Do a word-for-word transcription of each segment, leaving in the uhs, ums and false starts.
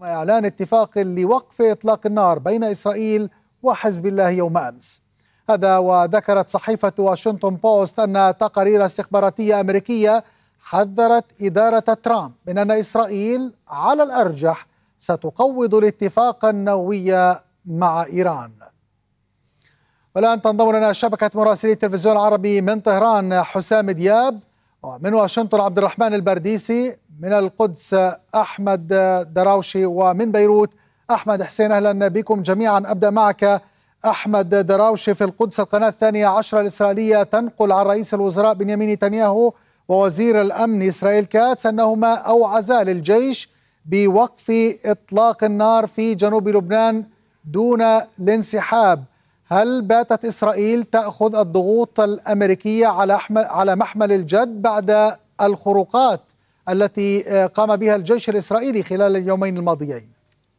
إعلان اتفاق لوقف إطلاق النار بين إسرائيل وحزب الله يوم أمس. هذا وذكرت صحيفة واشنطن بوست أن تقارير استخباراتية أمريكية حذرت إدارة ترامب من أن إسرائيل على الأرجح ستقوض الاتفاق النووي مع إيران. والآن تنضم لنا شبكة مراسلي التلفزيون العربي من طهران حسام دياب، ومن واشنطن عبد الرحمن البرديسي، من القدس أحمد دراوشي، ومن بيروت أحمد حسين. أهلا بكم جميعا. أبدأ معك أحمد دراوشي في القدس. القناة الثانية عشرة الإسرائيلية تنقل عن رئيس الوزراء بنيامين نتنياهو ووزير الأمن إسرائيل كاتس أنهما أوعزا للجيش بوقف إطلاق النار في جنوب لبنان دون الانسحاب. هل باتت إسرائيل تأخذ الضغوط الأمريكية على على محمل الجد بعد الخروقات التي قام بها الجيش الإسرائيلي خلال اليومين الماضيين؟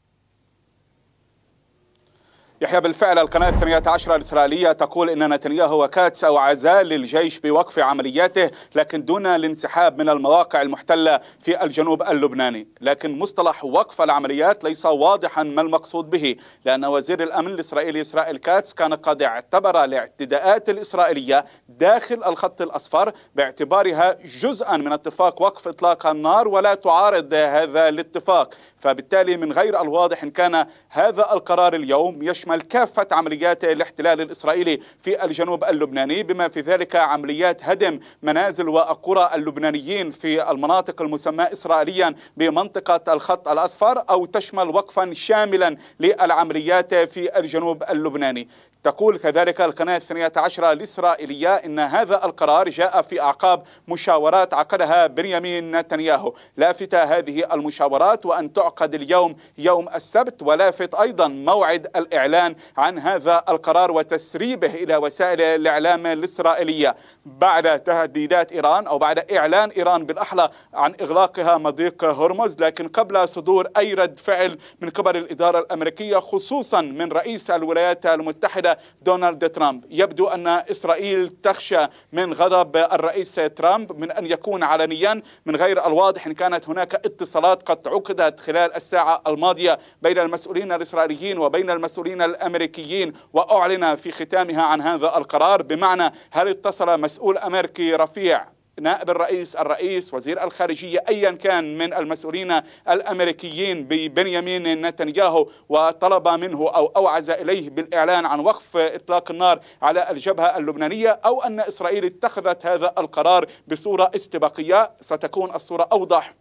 يحيى، بالفعل القناة الثانية عشرة الإسرائيلية تقول إن نتنياهو وكاتس أوعزا للجيش بوقف عملياته لكن دون الانسحاب من المواقع المحتلة في الجنوب اللبناني. لكن مصطلح وقف العمليات ليس واضحا ما المقصود به، لأن وزير الأمن الإسرائيلي إسرائيل كاتس كان قد اعتبر الاعتداءات الإسرائيلية داخل الخط الأصفر باعتبارها جزءا من اتفاق وقف إطلاق النار ولا تعارض هذا الاتفاق، فبالتالي من غير الواضح إن كان هذا القرار اليوم يشمل كافة عمليات الاحتلال الإسرائيلي في الجنوب اللبناني، بما في ذلك عمليات هدم منازل وقرى اللبنانيين في المناطق المسماة إسرائيليا بمنطقة الخط الأصفر، أو تشمل وقفا شاملا للعمليات في الجنوب اللبناني. تقول كذلك القناة الثانية عشرة الإسرائيلية إن هذا القرار جاء في أعقاب مشاورات عقدها بنيامين نتنياهو، لافتة هذه المشاورات وأن تعقد اليوم يوم السبت، ولافت أيضا موعد الإعلان عن هذا القرار وتسريبه إلى وسائل الإعلام الإسرائيلية بعد تهديدات إيران أو بعد إعلان إيران بالأحرى عن إغلاقها مضيق هرمز، لكن قبل صدور أي رد فعل من قبل الإدارة الأمريكية خصوصا من رئيس الولايات المتحدة دونالد ترامب. يبدو أن إسرائيل تخشى من غضب الرئيس ترامب من أن يكون علنيا. من غير الواضح إن كانت هناك اتصالات قد عقدت خلال الساعة الماضية بين المسؤولين الإسرائيليين وبين المسؤولين الأمريكيين وأعلن في ختامها عن هذا القرار، بمعنى هل اتصل مسؤول أمريكي رفيع، نائب الرئيس، الرئيس، وزير الخارجية، أيا كان من المسؤولين الأمريكيين ببنيامين نتنياهو وطلب منه أو أوعز إليه بالإعلان عن وقف إطلاق النار على الجبهة اللبنانية، أو أن إسرائيل اتخذت هذا القرار بصورة استباقية؟ ستكون الصورة أوضح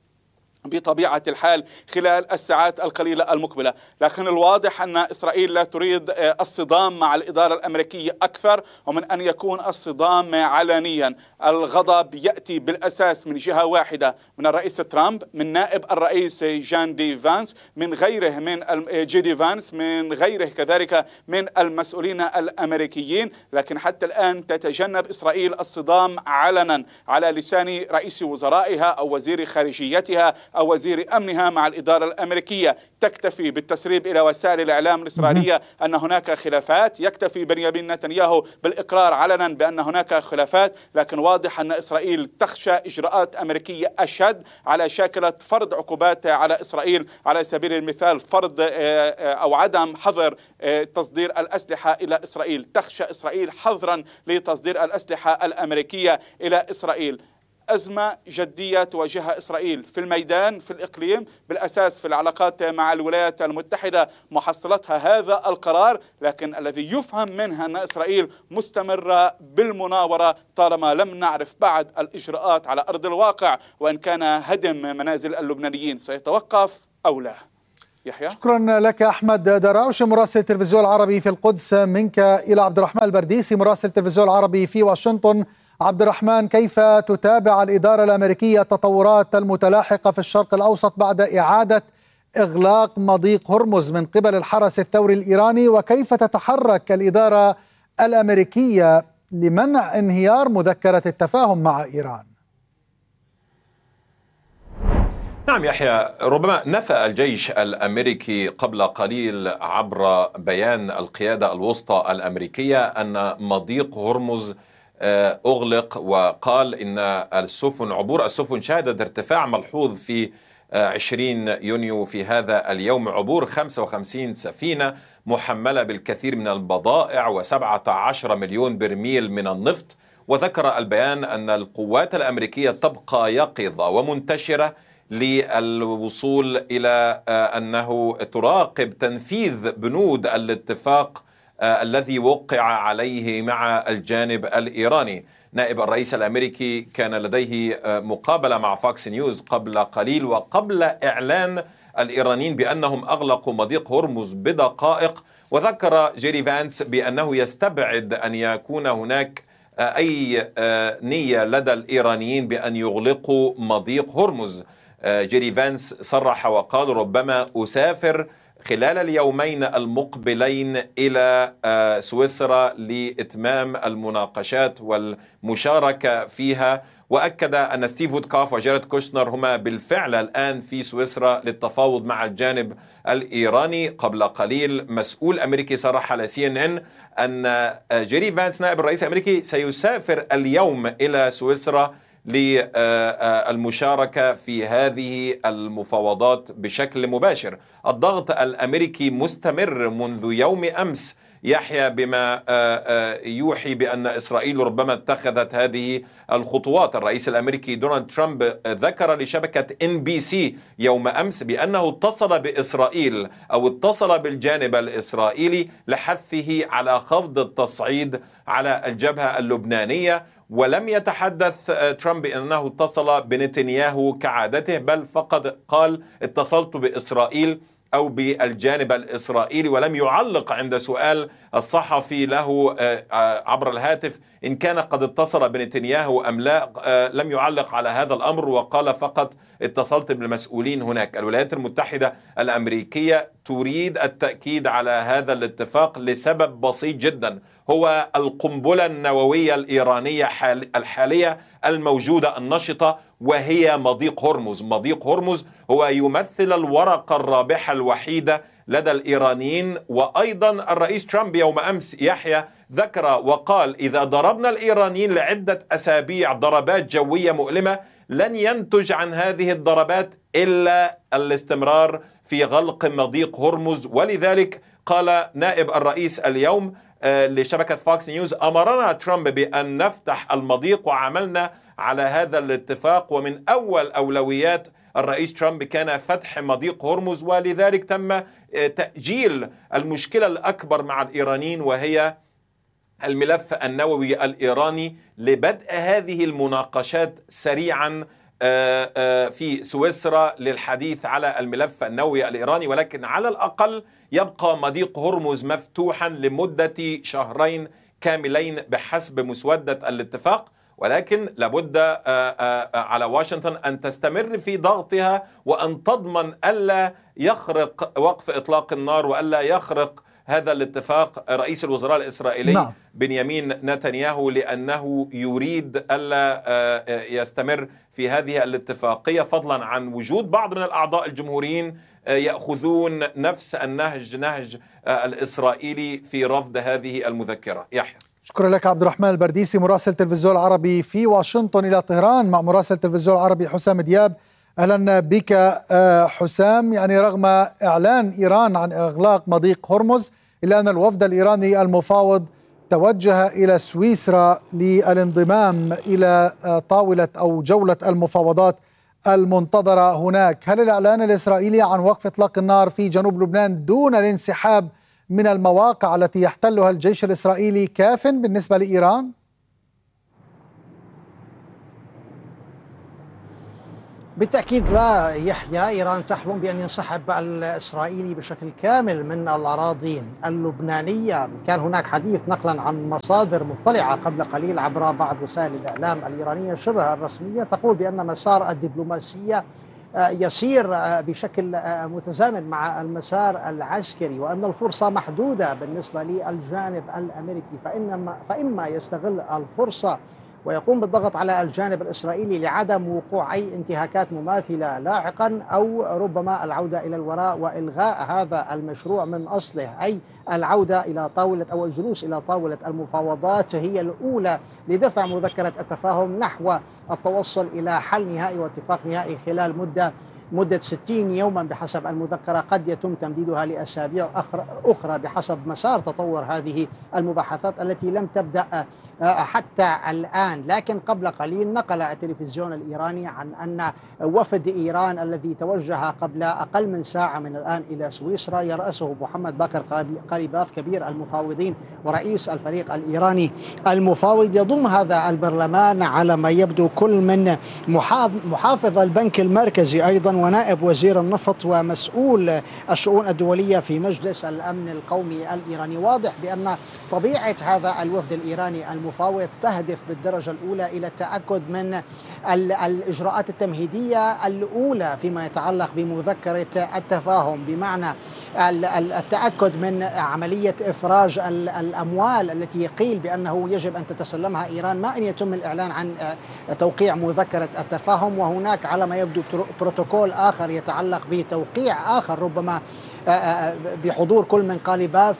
بطبيعة الحال خلال الساعات القليلة المقبلة. لكن الواضح أن إسرائيل لا تريد الصدام مع الإدارة الأمريكية أكثر ومن أن يكون الصدام علنيا. الغضب يأتي بالأساس من جهة واحدة، من الرئيس ترامب، من نائب الرئيس جان دي فانس، من غيره من جي دي فانس، من غيره كذلك من المسؤولين الأمريكيين. لكن حتى الآن تتجنب إسرائيل الصدام علنا على لسان رئيس وزرائها أو وزير خارجيتها أو وزير أمنها مع الإدارة الأمريكية. تكتفي بالتسريب إلى وسائل الإعلام الإسرائيلية أن هناك خلافات، يكتفي بنيامين نتنياهو بالإقرار علنا بأن هناك خلافات، لكن واضح أن إسرائيل تخشى إجراءات أمريكية أشد على شاكلة فرض عقوبات على إسرائيل، على سبيل المثال فرض أو عدم حظر تصدير الأسلحة إلى إسرائيل. تخشى إسرائيل حظرا لتصدير الأسلحة الأمريكية إلى إسرائيل. أزمة جدية تواجهها إسرائيل في الميدان، في الإقليم، بالأساس في العلاقات مع الولايات المتحدة محصلتها هذا القرار، لكن الذي يفهم منها أن إسرائيل مستمرة بالمناورة طالما لم نعرف بعد الإجراءات على أرض الواقع، وإن كان هدم منازل اللبنانيين سيتوقف أو لا. يحيى، شكرا لك أحمد دراوش مراسل التلفزيون العربي في القدس. منك إلى عبد الرحمن البرديسي مراسل التلفزيون العربي في واشنطن. عبد الرحمن، كيف تتابع الإدارة الأمريكية التطورات المتلاحقة في الشرق الأوسط بعد إعادة إغلاق مضيق هرمز من قبل الحرس الثوري الإيراني، وكيف تتحرك الإدارة الأمريكية لمنع انهيار مذكرة التفاهم مع إيران؟ نعم يحيى، ربما نفى الجيش الأمريكي قبل قليل عبر بيان القيادة الوسطى الأمريكية أن مضيق هرمز أغلق، وقال إن السفن عبور السفن شهدت ارتفاع ملحوظ في عشرين يونيو في هذا اليوم عبور خمسة وخمسين سفينة محملة بالكثير من البضائع وسبعة عشر مليون برميل من النفط. وذكر البيان أن القوات الأمريكية تبقى يقظة ومنتشرة للوصول إلى أنه تراقب تنفيذ بنود الاتفاق الذي وقع عليه مع الجانب الإيراني. نائب الرئيس الأمريكي كان لديه مقابلة مع فاكس نيوز قبل قليل وقبل إعلان الإيرانيين بأنهم أغلقوا مضيق هرمز بدقائق، وذكر جيري فانس بأنه يستبعد أن يكون هناك أي نية لدى الإيرانيين بأن يغلقوا مضيق هرمز. جيري فانس صرح وقال: ربما أسافر خلال اليومين المقبلين إلى سويسرا لإتمام المناقشات والمشاركة فيها. وأكد أن ستيف وودكوف وجاريد كوشنر هما بالفعل الآن في سويسرا للتفاوض مع الجانب الإيراني. قبل قليل مسؤول أمريكي صرح على سي إن إن أن جيري فانس نائب الرئيس الأمريكي سيسافر اليوم إلى سويسرا للمشاركة في هذه المفاوضات بشكل مباشر. الضغط الأمريكي مستمر منذ يوم أمس يحيى، بما يوحي بأن إسرائيل ربما اتخذت هذه الخطوات. الرئيس الأمريكي دونالد ترامب ذكر لشبكة إن بي سي يوم أمس بأنه اتصل بإسرائيل أو اتصل بالجانب الإسرائيلي لحثه على خفض التصعيد على الجبهة اللبنانية، ولم يتحدث ترامب أنه اتصل بنتنياهو كعادته، بل فقط قال اتصلت بإسرائيل أو بالجانب الإسرائيلي، ولم يعلق عند سؤال الصحفي له عبر الهاتف إن كان قد اتصل بنتنياهو أم لا. لم يعلق على هذا الأمر وقال فقط اتصلت بالمسؤولين هناك. الولايات المتحدة الأمريكية تريد التأكيد على هذا الاتفاق لسبب بسيط جدا، هو القنبلة النووية الإيرانية الحالية الموجودة النشطة، وهي مضيق هرمز. مضيق هرمز هو يمثل الورقة الرابحة الوحيدة لدى الإيرانيين. وأيضا الرئيس ترامب يوم أمس يحيى ذكر وقال: إذا ضربنا الإيرانيين لعدة أسابيع ضربات جوية مؤلمة لن ينتج عن هذه الضربات إلا الاستمرار في غلق مضيق هرمز. ولذلك قال نائب الرئيس اليوم لشبكة فاكس نيوز: أمرنا ترامب بأن نفتح المضيق وعملنا على هذا الاتفاق، ومن أول أولويات الرئيس ترامب كان فتح مضيق هرمز، ولذلك تم تأجيل المشكلة الأكبر مع الإيرانيين وهي الملف النووي الإيراني لبدء هذه المناقشات سريعا في سويسرا للحديث على الملف النووي الإيراني. ولكن على الأقل يبقى مضيق هرمز مفتوحا لمدة شهرين كاملين بحسب مسودة الاتفاق، ولكن لابد على واشنطن أن تستمر في ضغطها وأن تضمن ألا يخرق وقف إطلاق النار وألا يخرق هذا الاتفاق رئيس الوزراء الإسرائيلي نعم. بنيامين نتنياهو، لأنه يريد ألا يستمر في هذه الاتفاقية، فضلا عن وجود بعض من الأعضاء الجمهوريين يأخذون نفس النهج نهج الإسرائيلي في رفض هذه المذكرة. يحيى، شكرا لك عبد الرحمن البرديسي مراسل تلفزيون العربي في واشنطن. إلى طهران مع مراسل تلفزيون العربي حسام دياب. أهلا بك حسام. يعني رغم إعلان إيران عن إغلاق مضيق هرمز إلا أن الوفد الإيراني المفاوض توجه إلى سويسرا للانضمام إلى طاولة أو جولة المفاوضات المنتظرة هناك. هل الإعلان الإسرائيلي عن وقف إطلاق النار في جنوب لبنان دون الانسحاب من المواقع التي يحتلها الجيش الإسرائيلي كاف بالنسبة لإيران؟ بالتأكيد لا يحيى. إيران تحلم بأن ينسحب الإسرائيلي بشكل كامل من الأراضي اللبنانية. كان هناك حديث نقلا عن مصادر مطلعة قبل قليل عبر بعض وسائل الإعلام الإيرانية شبه الرسمية تقول بأن مسار الدبلوماسية يسير بشكل متزامن مع المسار العسكري، وأن الفرصة محدودة بالنسبة للجانب الأمريكي، فإنما فإما يستغل الفرصة ويقوم بالضغط على الجانب الإسرائيلي لعدم وقوع أي انتهاكات مماثلة لاحقا، أو ربما العودة إلى الوراء وإلغاء هذا المشروع من أصله، أي العودة إلى طاولة أو الجلوس إلى طاولة المفاوضات هي الأولى لدفع مذكرة التفاهم نحو التوصل إلى حل نهائي واتفاق نهائي خلال مدة مدة ستين يوما بحسب المذكرة، قد يتم تمديدها لأسابيع أخرى بحسب مسار تطور هذه المباحثات التي لم تبدأ حتى الآن. لكن قبل قليل نقل التلفزيون الإيراني عن أن وفد إيران الذي توجه قبل أقل من ساعة من الآن إلى سويسرا يرأسه محمد باقر قاليباف كبير المفاوضين ورئيس الفريق الإيراني المفاوض، يضم هذا البرلمان على ما يبدو كل من محافظ البنك المركزي أيضا ونائب وزير النفط ومسؤول الشؤون الدولية في مجلس الأمن القومي الإيراني. واضح بأن طبيعة هذا الوفد الإيراني المفاوض تهدف بالدرجة الأولى إلى التأكد من الإجراءات التمهيدية الأولى فيما يتعلق بمذكرة التفاهم، بمعنى التأكد من عملية إفراج الأموال التي قيل بأنه يجب أن تتسلمها إيران ما أن يتم الإعلان عن توقيع مذكرة التفاهم. وهناك على ما يبدو بروتوكول آخر يتعلق بتوقيع آخر ربما بحضور كل من قاليباف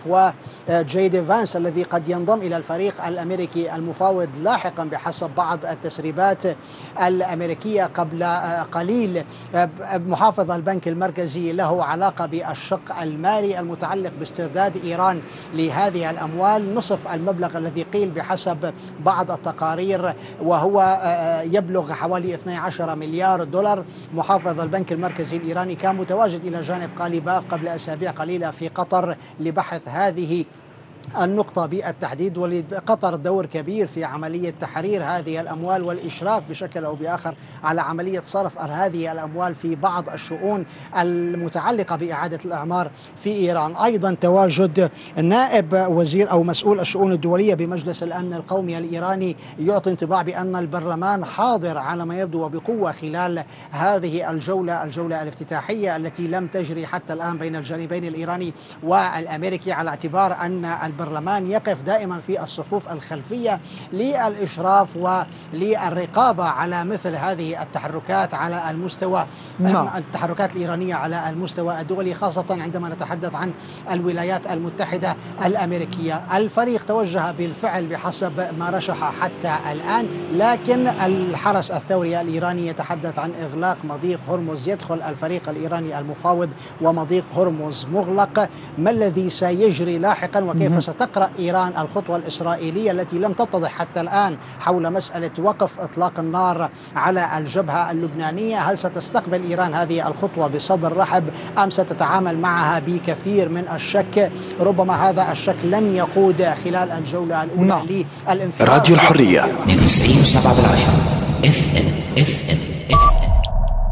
وجي فانس الذي قد ينضم إلى الفريق الأمريكي المفاوض لاحقا بحسب بعض التسريبات الأمريكية قبل قليل. محافظ البنك المركزي له علاقة بالشق المالي المتعلق باسترداد إيران لهذه الأموال، نصف المبلغ الذي قيل بحسب بعض التقارير وهو يبلغ حوالي اثني عشر مليار دولار. محافظ البنك المركزي الإيراني كان متواجد إلى جانب قاليباف قبل أسابيع قليلة في قطر لبحث هذه النقطة بالتحديد، ولقطر دور كبير في عملية تحرير هذه الأموال والإشراف بشكل أو بآخر على عملية صرف هذه الأموال في بعض الشؤون المتعلقة بإعادة الأعمار في إيران. أيضا تواجد نائب وزير أو مسؤول الشؤون الدولية بمجلس الأمن القومي الإيراني يعطي انطباع بأن البرلمان حاضر على ما يبدو وبقوة خلال هذه الجولة الجولة الافتتاحية التي لم تجري حتى الآن بين الجانبين الإيراني والأمريكي، على اعتبار أن البرلمان يقف دائما في الصفوف الخلفية للإشراف وللرقابة على مثل هذه التحركات على المستوى نعم. التحركات الإيرانية على المستوى الدولي، خاصة عندما نتحدث عن الولايات المتحدة الأمريكية. الفريق توجه بالفعل بحسب ما رشح حتى الآن، لكن الحرس الثوري الإيراني يتحدث عن إغلاق مضيق هرمز. يدخل الفريق الإيراني المفاوض ومضيق هرمز مغلق. ما الذي سيجري لاحقا وكيف ستقرأ إيران الخطوة الإسرائيلية التي لم تتضح حتى الآن حول مسألة وقف إطلاق النار على الجبهة اللبنانية؟ هل ستستقبل إيران هذه الخطوة بصدر رحب أم ستتعامل معها بكثير من الشك؟ ربما هذا الشك لن يقود خلال الجولة الأولى للانفراد. راديو الحرية من تسعين وسبعة بالعشرة اف ام اف ام اف ام.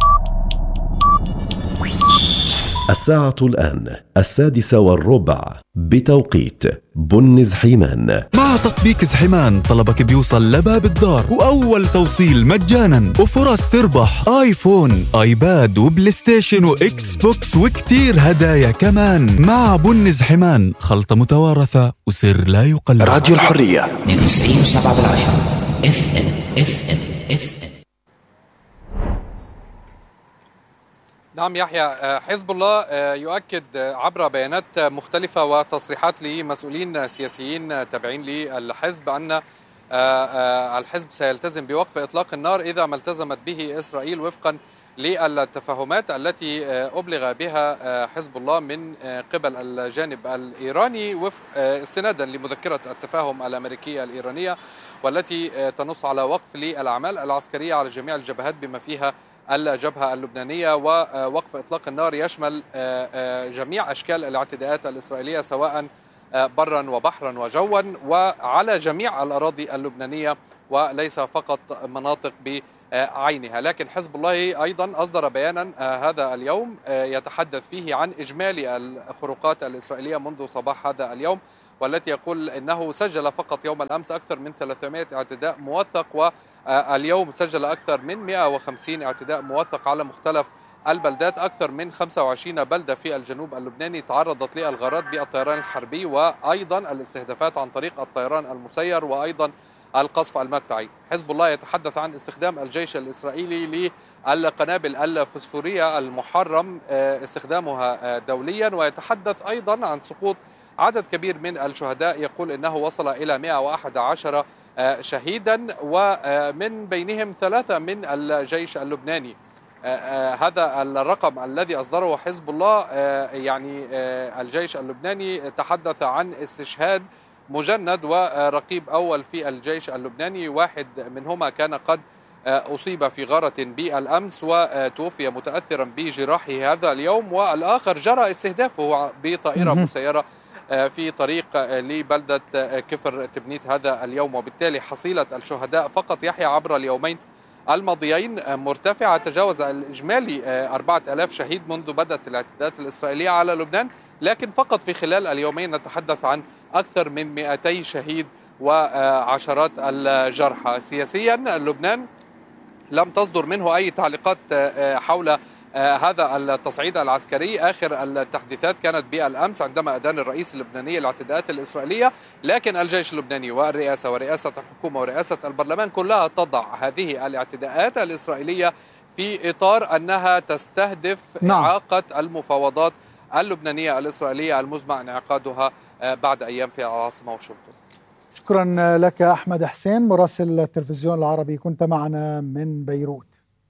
الساعة الآن السادسة والربع بتوقيت بن زحيمان. مع تطبيق زحيمان طلبك بيوصل لباب الدار وأول توصيل مجانا وفرص تربح آيفون آيباد وبلاي ستيشن وإكس بوكس وكتير هدايا كمان. مع بن زحيمان خلطة متوارثة وسر لا يقل. راديو الحرية من تسعين وسبعة بالعشرة اف ام اف ام اف ام. نعم يحيى، حزب الله يؤكد عبر بيانات مختلفة وتصريحات لمسؤولين سياسيين تابعين للحزب أن الحزب سيلتزم بوقف إطلاق النار إذا ما التزمت به إسرائيل وفقا للتفاهمات التي أبلغ بها حزب الله من قبل الجانب الإيراني استنادا لمذكرة التفاهم الأمريكية الإيرانية، والتي تنص على وقف للأعمال العسكرية على جميع الجبهات بما فيها الجبهة اللبنانية. ووقف إطلاق النار يشمل جميع أشكال الاعتداءات الإسرائيلية سواء برا وبحرا وجوا وعلى جميع الأراضي اللبنانية وليس فقط مناطق بعينها. لكن حزب الله أيضا أصدر بيانا هذا اليوم يتحدث فيه عن إجمالي الخروقات الإسرائيلية منذ صباح هذا اليوم، والتي يقول إنه سجل فقط يوم الأمس أكثر من ثلاثمائة اعتداء موثق، واليوم سجل أكثر من مئة وخمسين اعتداء موثق على مختلف البلدات. أكثر من خمسة وعشرين بلدة في الجنوب اللبناني تعرضت للغارات بالطيران الحربي وأيضا الاستهدافات عن طريق الطيران المسير وأيضا القصف المدفعي. حزب الله يتحدث عن استخدام الجيش الإسرائيلي للقنابل الفسفورية المحرم استخدامها دوليا، ويتحدث أيضا عن سقوط عدد كبير من الشهداء، يقول إنه وصل إلى مئة وأحد عشر شهيدا ومن بينهم ثلاثة من الجيش اللبناني. هذا الرقم الذي أصدره حزب الله، يعني الجيش اللبناني تحدث عن استشهاد مجند ورقيب أول في الجيش اللبناني، واحد منهما كان قد أصيب في غارة بالأمس وتوفي متأثرا بجراحه هذا اليوم، والآخر جرى استهدافه بطائرة مسيرة في طريق لبلدة كفر تبنيت هذا اليوم. وبالتالي حصيلة الشهداء فقط يحيى عبر اليومين الماضيين مرتفعة، تجاوز الإجمالي أربعة آلاف شهيد منذ بدأت الاعتداءات الإسرائيلية على لبنان، لكن فقط في خلال اليومين نتحدث عن أكثر من مئتي شهيد وعشرات الجرحى. سياسيا لبنان لم تصدر منه أي تعليقات حول هذا التصعيد العسكري. آخر التحديثات كانت بالأمس عندما أدان الرئيس اللبناني الاعتداءات الإسرائيلية، لكن الجيش اللبناني والرئاسة ورئاسة الحكومة ورئاسة البرلمان كلها تضع هذه الاعتداءات الإسرائيلية في إطار أنها تستهدف نعم. إعاقة المفاوضات اللبنانية الإسرائيلية المزمع انعقادها بعد أيام في العاصمة واشنطن. شكرا لك أحمد حسين مراسل التلفزيون العربي، كنت معنا من بيروت.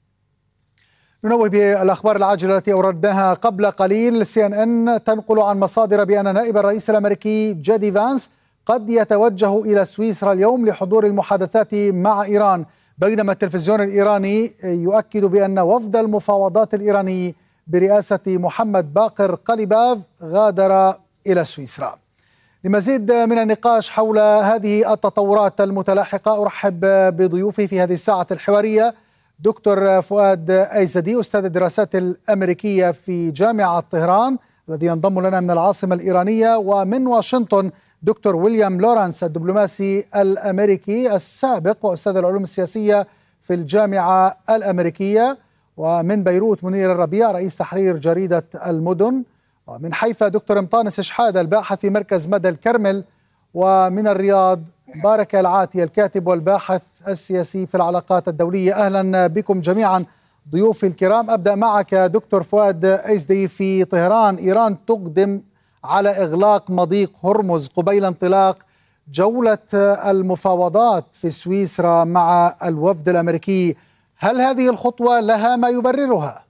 ننوه بالأخبار العاجلة التي أوردناها قبل قليل. سي إن إن تنقل عن مصادر بأن نائب الرئيس الأمريكي جيدي فانس قد يتوجه إلى سويسرا اليوم لحضور المحادثات مع إيران، بينما التلفزيون الإيراني يؤكد بأن وفد المفاوضات الإيراني برئاسة محمد باقر قليباف غادر إلى سويسرا. لمزيد من النقاش حول هذه التطورات المتلاحقة أرحب بضيوفي في هذه الساعة الحوارية: دكتور فؤاد أيزدي أستاذ الدراسات الأمريكية في جامعة طهران الذي ينضم لنا من العاصمة الإيرانية، ومن واشنطن دكتور ويليام لورانس الدبلوماسي الأمريكي السابق وأستاذ العلوم السياسية في الجامعة الأمريكية، ومن بيروت منير الربيع رئيس تحرير جريدة المدن، ومن حيفا دكتور مطانس شحادة الباحث في مركز مدى الكرمل، ومن الرياض بارك العاتي الكاتب والباحث السياسي في العلاقات الدولية. أهلا بكم جميعا ضيوفي الكرام. أبدأ معك دكتور فؤاد أيزدي في طهران. إيران تقدم على إغلاق مضيق هرمز قبيل انطلاق جولة المفاوضات في سويسرا مع الوفد الأمريكي، هل هذه الخطوة لها ما يبررها؟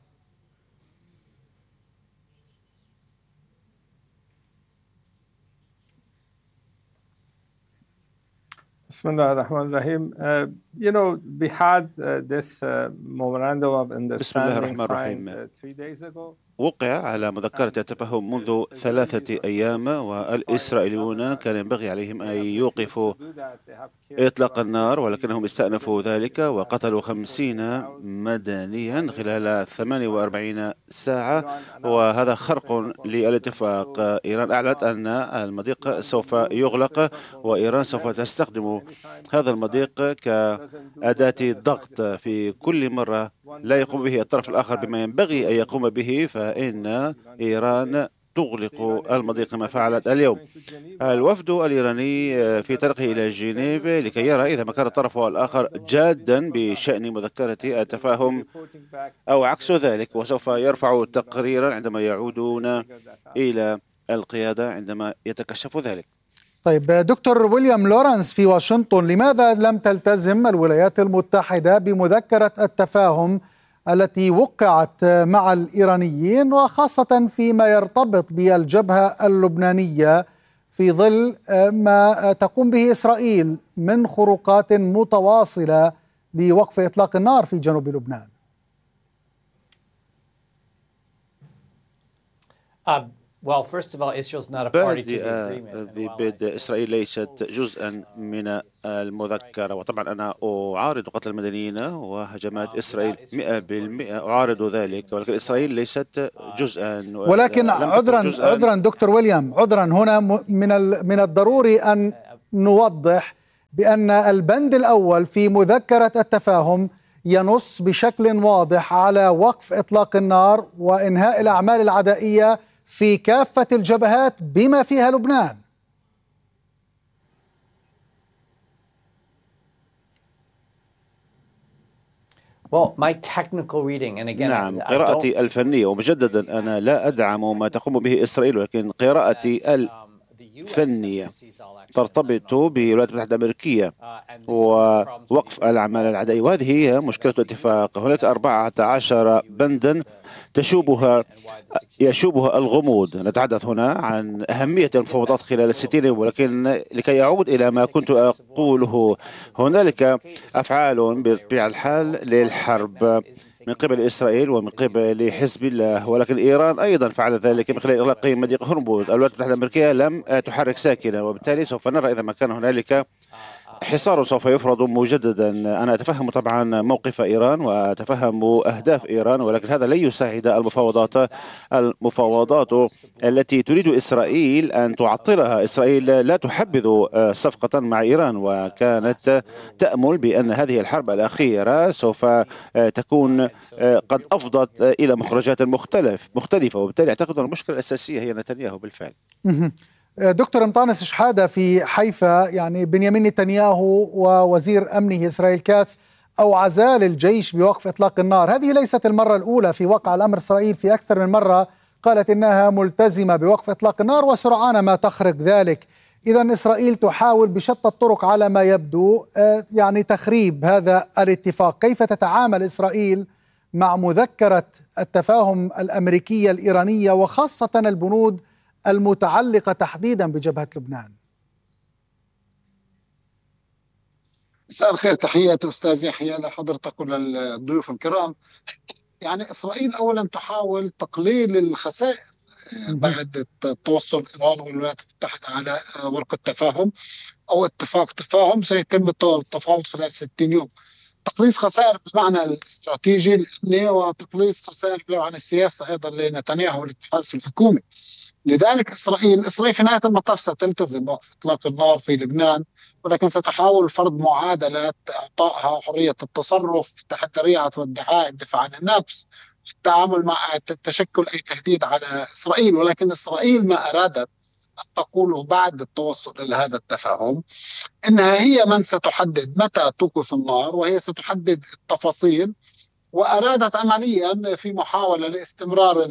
بسم الله الرحمن الرحيم. Uh, you know, we had uh, this uh, memorandum of understanding signed uh, three days ago. وقع على مذكرة التفاهم منذ ثلاثة أيام، والإسرائيليون كان ينبغي عليهم أن يوقفوا إطلاق النار، ولكنهم استأنفوا ذلك وقتلوا خمسين مدنيا خلال ثمانية وأربعين ساعة، وهذا خرق للاتفاق. إيران أعلنت أن المضيق سوف يغلق، وإيران سوف تستخدم هذا المضيق كأداة ضغط في كل مرة لا يقوم به الطرف الآخر بما ينبغي أن يقوم به، فإن إيران تغلق المضيق كما فعلت اليوم. الوفد الإيراني في طريقه إلى جنيف لكي يرى إذا ما كان الطرف الآخر جادا بشأن مذكرة التفاهم أو عكس ذلك، وسوف يرفع تقريرا عندما يعودون إلى القيادة عندما يتكشف ذلك. طيب دكتور ويليام لورانس في واشنطن، لماذا لم تلتزم الولايات المتحدة بمذكرة التفاهم التي وقعت مع الإيرانيين، وخاصة فيما يرتبط بالجبهة اللبنانية في ظل ما تقوم به إسرائيل من خروقات متواصلة لوقف إطلاق النار في جنوب لبنان؟ Well, first of all, Israel's not a party to the agreement. ببدء إسرائيل ليست جزءا من المذكرة، وطبعا أنا أعارض قتل المدنيين وهجمات إسرائيل مئة بالمئة، أعارض ذلك، ولكن إسرائيل ليست جزءا. ولكن عذرا عذرا دكتور ويليام، عذرا هنا من من الضروري أن نوضح بأن البند الأول في مذكرة التفاهم ينص بشكل واضح على وقف إطلاق النار وإنهاء الأعمال العدائية في كافة الجبهات بما فيها لبنان. Well, my technical reading, and again, نعم، قراءتي الفنية، ومجددا أنا لا أدعم ما تقوم به إسرائيل، ولكن قراءتي فنية ترتبط بالولايات المتحدة الأمريكية ووقف الأعمال العدائية، وهذه هي مشكلة الاتفاق. هناك أربعة عشر بندا تشوبها يشوبها الغموض. نتحدث هنا عن أهمية المفاوضات خلال الستين يوم، ولكن لكي أعود إلى ما كنت أقوله، هنالك أفعال بطبيعة الحال للحرب من قبل إسرائيل ومن قبل حزب الله، ولكن إيران أيضا فعلت ذلك من خلال إغلاق مضيق هرمز. الولايات المتحدة الأمريكية لم تحرك ساكنا، وبالتالي سوف نرى إذا ما كان هنالك حصار سوف يفرض مجددا. أنا أتفهم طبعا موقف إيران وأتفهم أهداف إيران، ولكن هذا لن يساعد المفاوضات المفاوضات التي تريد إسرائيل أن تعطلها. إسرائيل لا تحبذ صفقة مع إيران، وكانت تأمل بأن هذه الحرب الأخيرة سوف تكون قد أفضت إلى مخرجات مختلف مختلفة، وبالتالي أعتقد أن المشكلة الأساسية هي نتنياهو بالفعل. دكتور مطانس شحادة في حيفا، يعني بنيامين نتنياهو ووزير أمنه إسرائيل كاتس أوعزا للجيش بوقف إطلاق النار. هذه ليست المرة الأولى في وقع الأمر. إسرائيل في أكثر من مرة قالت إنها ملتزمة بوقف إطلاق النار وسرعان ما تخرق ذلك. إذن إسرائيل تحاول بشتى الطرق على ما يبدو يعني تخريب هذا الاتفاق. كيف تتعامل إسرائيل مع مذكرة التفاهم الأمريكية الإيرانية وخاصة البنود المتعلقة تحديدا بجبهة لبنان؟ مساء الخير، تحياتي أستاذ يحيى لحضرتك وللضيوف الكرام. يعني إسرائيل أولا تحاول تقليل الخسائر بعد توصل إيران والولايات المتحدة على ورقة تفاهم أو اتفاق تفاهم سيتم التفاوض خلال ستين يوم. تقليص خسائر بالمعنى الاستراتيجي الأمني، وتقليص خسائر بالمعنى السياسي أيضا لنتنياهو والاتحاد الحكومي. لذلك إسرائيل إسرائيل في نهاية المطاف ستلتزم بوقف إطلاق النار في لبنان، ولكن ستحاول فرض معادلة إعطائها حرية التصرف تحت ريعة والدعاء الدفاع عن النفس، التعامل مع تشكل أي تهديد على إسرائيل. ولكن إسرائيل ما أرادت أن تقوله بعد التوصل إلى هذا التفاهم إنها هي من ستحدد متى توقف النار، وهي ستحدد التفاصيل، وأرادت عمليا في محاولة لاستمرار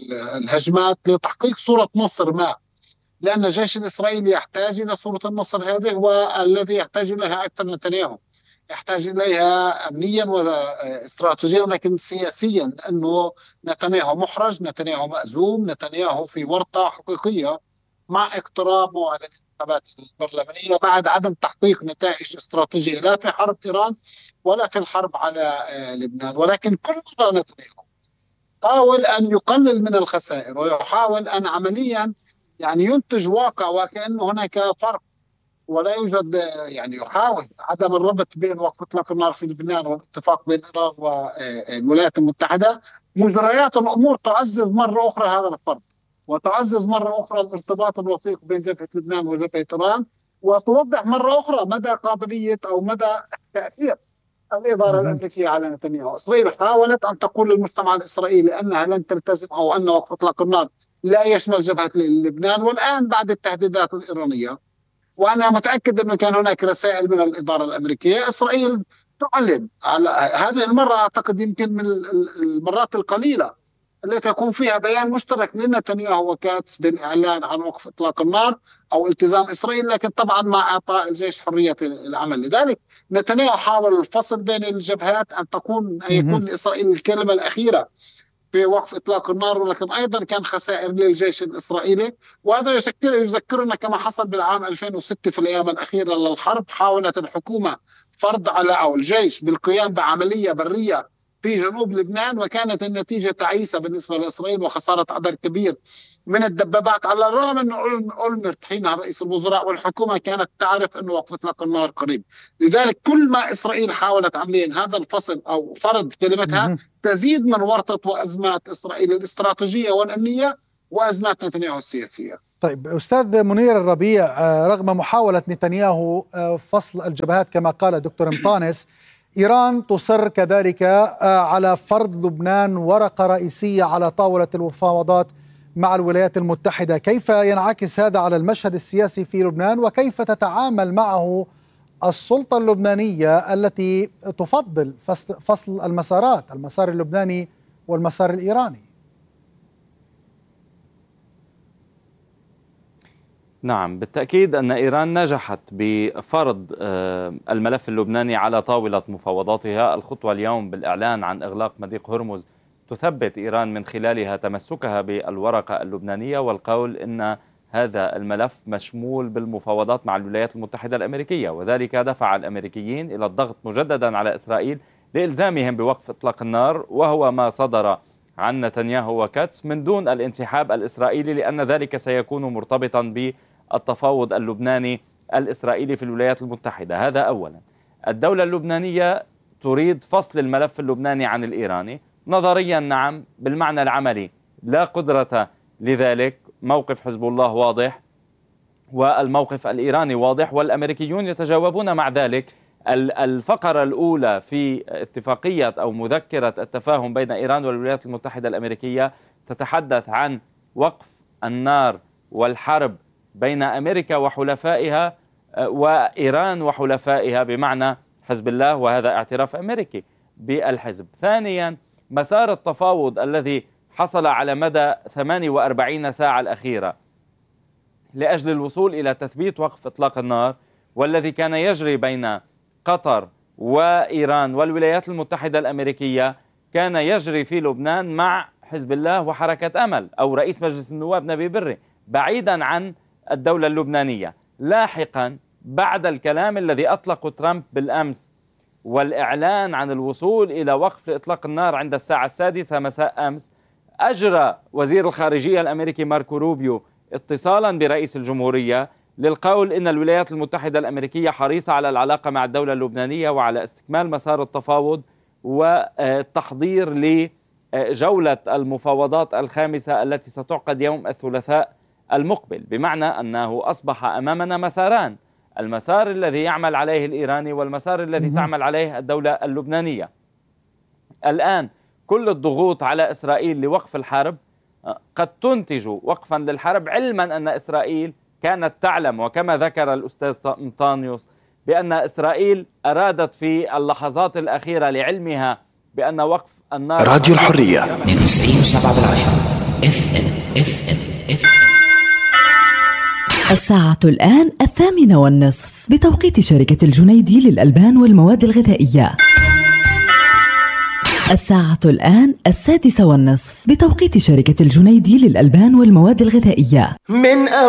الهجمات لتحقيق صورة نصر ما، لأن الجيش الإسرائيلي يحتاج إلى صورة النصر هذه، والذي يحتاج إليها أكثر نتنياهو، يحتاج إليها أمنيا واستراتيجيا ولكن سياسيا، لأنه نتنياهو محرج، نتنياهو مأزوم، نتنياهو في ورطة حقيقية مع اقتراب موعد الانتخابات البرلمانية بعد عدم تحقيق نتائج استراتيجية لا في حرب إيران ولا في الحرب على لبنان. ولكن كل مرة نتنياهو حاول أن يقلل من الخسائر ويحاول أن عمليا يعني ينتج واقع وكأنه هناك فرق ولا يوجد، يعني يحاول عدم الربط بين وقف إطلاق النار في لبنان والاتفاق بين إيران والولايات المتحدة. مجريات الأمور تعزز مرة أخرى هذا الفرق، وتعزز مرة أخرى الارتباط الوثيق بين جبهة لبنان وجبهة إيران، وتوضح مرة أخرى مدى قابلية أو مدى تأثير الإدارة الأمريكية على نتنياهو. إسرائيل حاولت أن تقول للمجتمع الإسرائيلي أنها لن تلتزم أو أن وقف إطلاق النار لا يشمل جبهة لبنان، والآن بعد التهديدات الإيرانية وأنا متأكد أنه كان هناك رسائل من الإدارة الأمريكية، إسرائيل تعلن على هذه المرة، أعتقد يمكن من المرات القليلة التي يكون فيها بيان مشترك لنتنياهو وكاتس بالإعلان عن وقف إطلاق النار أو التزام إسرائيل، لكن طبعا مع إعطاء الجيش حرية العمل. لذلك نتنياهو حاول الفصل بين الجبهات، أن تكون أن يكون لإسرائيل الكلمة الأخيرة في وقف إطلاق النار، ولكن أيضا كان خسائر للجيش الإسرائيلي. وهذا يذكر يذكرنا كما حصل بالعام ألفين وستة في الأيام الأخيرة للحرب، حاولت الحكومة فرض على أو الجيش بالقيام بعملية برية في جنوب لبنان، وكانت النتيجة تعيسة بالنسبة لإسرائيل وخسارة عدد كبير من الدبابات، على الرغم أن أولمرت حينها رئيس الوزراء والحكومة كانت تعرف أنه وقف إطلاق النار قريب. لذلك كل ما إسرائيل حاولت عمليا هذا الفصل أو فرض كلمتها تزيد من ورطة وأزمات إسرائيل الاستراتيجية والأمنية وأزمات نتنياهو السياسية. طيب أستاذ منير الربيع، رغم محاولة نتنياهو فصل الجبهات كما قال دكتور مطانس، إيران تصر كذلك على فرض لبنان ورقة رئيسية على طاولة المفاوضات مع الولايات المتحدة. كيف ينعكس هذا على المشهد السياسي في لبنان، وكيف تتعامل معه السلطة اللبنانية التي تفضل فصل المسارات، المسار اللبناني والمسار الإيراني؟ نعم، بالتأكيد أن إيران نجحت بفرض الملف اللبناني على طاولة مفاوضاتها. الخطوة اليوم بالإعلان عن إغلاق مضيق هرمز تثبت إيران من خلالها تمسكها بالورقة اللبنانية، والقول إن هذا الملف مشمول بالمفاوضات مع الولايات المتحدة الأمريكية، وذلك دفع الأمريكيين إلى الضغط مجددا على إسرائيل لإلزامهم بوقف إطلاق النار، وهو ما صدر عن نتنياهو وكاتس من دون الانسحاب الإسرائيلي، لأن ذلك سيكون مرتبطا بالتفاوض اللبناني الإسرائيلي في الولايات المتحدة. هذا أولا. الدولة اللبنانية تريد فصل الملف اللبناني عن الإيراني نظريا، نعم، بالمعنى العملي لا قدرة لذلك. موقف حزب الله واضح والموقف الإيراني واضح، والأمريكيون يتجاوبون مع ذلك. الفقرة الأولى في اتفاقية أو مذكرة التفاهم بين إيران والولايات المتحدة الأمريكية تتحدث عن وقف النار والحرب بين أمريكا وحلفائها وإيران وحلفائها، بمعنى حزب الله، وهذا اعتراف أمريكي بالحزب. ثانيا، مسار التفاوض الذي حصل على مدى ثمانية وأربعين ساعة الأخيرة لأجل الوصول إلى تثبيت وقف إطلاق النار، والذي كان يجري بين قطر وإيران والولايات المتحدة الأمريكية، كان يجري في لبنان مع حزب الله وحركة أمل أو رئيس مجلس النواب نبي بري، بعيدا عن الدولة اللبنانية. لاحقا بعد الكلام الذي أطلقه ترامب بالأمس والإعلان عن الوصول إلى وقف إطلاق النار عند الساعة السادسة مساء أمس، أجرى وزير الخارجية الأمريكي ماركو روبيو اتصالا برئيس الجمهورية للقول إن الولايات المتحدة الأمريكية حريصة على العلاقة مع الدولة اللبنانية وعلى استكمال مسار التفاوض والتحضير لجولة المفاوضات الخامسة التي ستعقد يوم الثلاثاء المقبل، بمعنى أنه أصبح أمامنا مساران: المسار الذي يعمل عليه الإيراني والمسار الذي تعمل عليه الدولة اللبنانية. الآن كل الضغوط على إسرائيل لوقف الحرب قد تنتج وقفا للحرب، علما أن إسرائيل كانت تعلم، وكما ذكر الأستاذ مطانيوس، بأن إسرائيل أرادت في اللحظات الأخيرة لعلمها بأن وقف النار. راديو الحرية الساعة الآن الثامنة والنصف بتوقيت شركة الجنيدي للألبان والمواد الغذائية. الساعة الآن السادسة والنصف بتوقيت شركة الجنيدي للألبان والمواد الغذائية. من